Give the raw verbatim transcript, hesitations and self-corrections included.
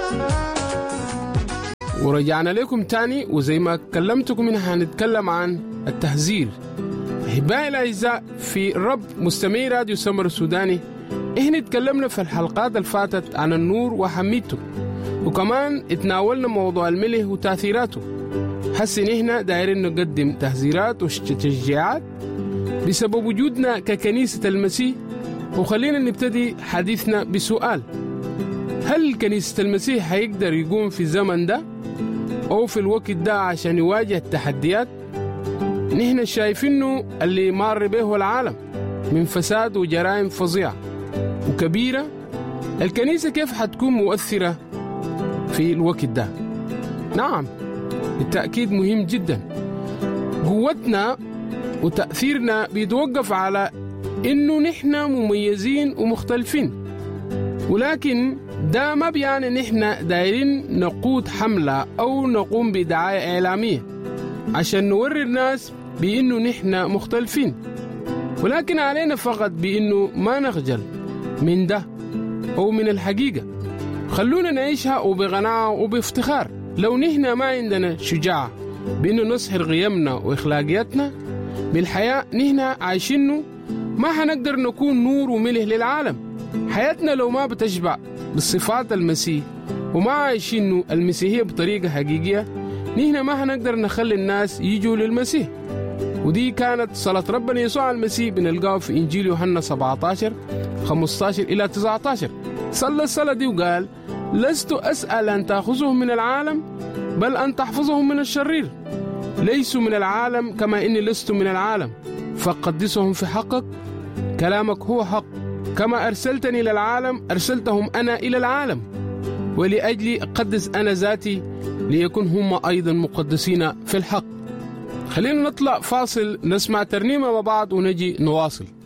ورجعنا لكم تاني، وزي ما كلمتكم منها هنتكلم عن التهزير. أحبائي الأعزاء في الرب مستمعي راديو سمر السوداني، إحنا اتكلمنا في الحلقات الفاتت عن النور وأهميته، وكمان اتناولنا موضوع الملح وتأثيراته. حسن إحنا دايرين نقدم تحذيرات وتشجيعات بسبب وجودنا ككنيسة المسيح. وخلينا نبتدي حديثنا بسؤال: هل كنيسة المسيح هيقدر يقوم في الزمن ده أو في الوقت ده عشان يواجه التحديات نحن شايفينه اللي مار به العالم من فساد وجرائم فظيعة وكبيرة؟ الكنيسة كيف حتكون مؤثرة في الوقت ده؟ نعم، بالتأكيد مهم جدا. قوتنا وتأثيرنا بيتوقف على إنه نحن مميزين ومختلفين، ولكن ده ما بيعني نحن دايرين نقود حملة أو نقوم بدعاية إعلامية عشان نوري الناس بإنه نحن مختلفين، ولكن علينا فقط بإنه ما نخجل من ده أو من الحقيقة. خلونا نعيشها وبغناء وبافتخار. لو نحن ما عندنا شجاعة بإنه نصهر قيمنا وإخلاقياتنا بالحياة نحن عايشينه، ما حنقدر نكون نور وملح للعالم. حياتنا لو ما بتشبع بالصفات المسيح وما عايشينه المسيحية بطريقة حقيقية، نحن ما حنقدر نخلي الناس يجوا للمسيح. ودي كانت صلاة ربنا يسوع المسيح، بنلقاه في إنجيل يوحنا سبعة عشر خمسة عشر إلى تسعة عشر. صلى الصلاة دي وقال: لست أسأل أن تأخذهم من العالم، بل أن تحفظهم من الشرير. ليسوا من العالم كما إني لست من العالم، فقدسهم في حقك، كلامك هو حق. كما أرسلتني إلى العالم أرسلتهم أنا إلى العالم، ولأجلي أقدس أنا ذاتي ليكون هم أيضا مقدسين في الحق. خلينا نطلع فاصل نسمع ترنيمة مع بعض ونجي نواصل.